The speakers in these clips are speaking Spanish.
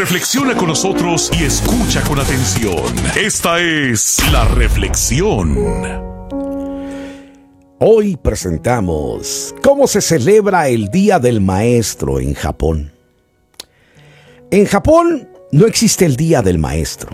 Reflexiona con nosotros y escucha con atención. Esta es La Reflexión. Hoy presentamos cómo se celebra el Día del Maestro en Japón. En Japón no existe el Día del Maestro.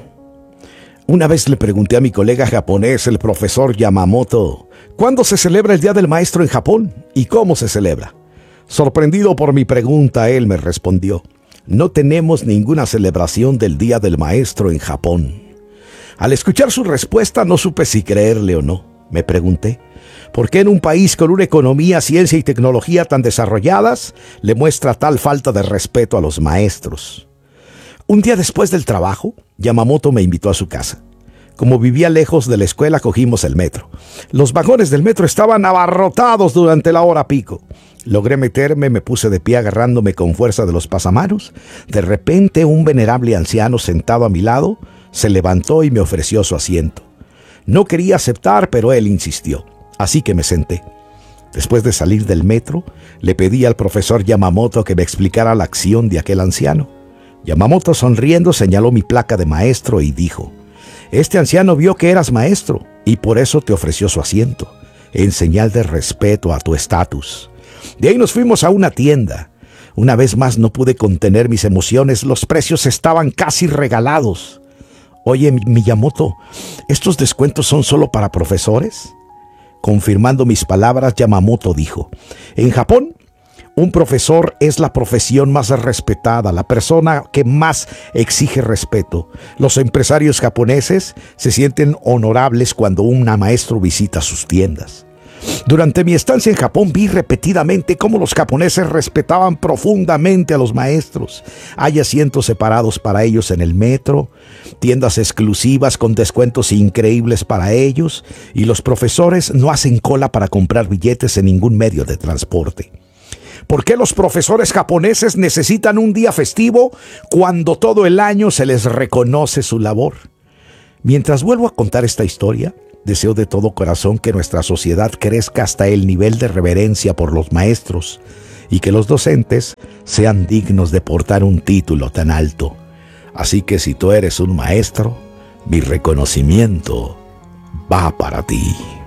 Una vez le pregunté a mi colega japonés, el profesor Yamamoto, ¿cuándo se celebra el Día del Maestro en Japón y cómo se celebra? Sorprendido por mi pregunta, él me respondió: no tenemos ninguna celebración del Día del Maestro en Japón. Al escuchar su respuesta no supe si creerle o no. Me pregunté, ¿por qué en un país con una economía, ciencia y tecnología tan desarrolladas le muestra tal falta de respeto a los maestros? Un día después del trabajo, Yamamoto me invitó a su casa. Como vivía lejos de la escuela, cogimos el metro. Los vagones del metro estaban abarrotados durante la hora pico. Logré meterme, me puse de pie agarrándome con fuerza de los pasamanos. De repente, un venerable anciano sentado a mi lado se levantó y me ofreció su asiento. No quería aceptar, pero él insistió, así que me senté. Después de salir del metro, le pedí al profesor Yamamoto que me explicara la acción de aquel anciano. Yamamoto, sonriendo, señaló mi placa de maestro y dijo: este anciano vio que eras maestro y por eso te ofreció su asiento, en señal de respeto a tu estatus. De ahí nos fuimos a una tienda. Una vez más no pude contener mis emociones, los precios estaban casi regalados. Oye, Miyamoto, ¿estos descuentos son solo para profesores? Confirmando mis palabras, Yamamoto dijo: en Japón, un profesor es la profesión más respetada, la persona que más exige respeto. Los empresarios japoneses se sienten honorables cuando un maestro visita sus tiendas. Durante mi estancia en Japón vi repetidamente cómo los japoneses respetaban profundamente a los maestros. Hay asientos separados para ellos en el metro, tiendas exclusivas con descuentos increíbles para ellos, y los profesores no hacen cola para comprar billetes en ningún medio de transporte. ¿Por qué los profesores japoneses necesitan un día festivo cuando todo el año se les reconoce su labor? Mientras vuelvo a contar esta historia, deseo de todo corazón que nuestra sociedad crezca hasta el nivel de reverencia por los maestros y que los docentes sean dignos de portar un título tan alto. Así que si tú eres un maestro, mi reconocimiento va para ti.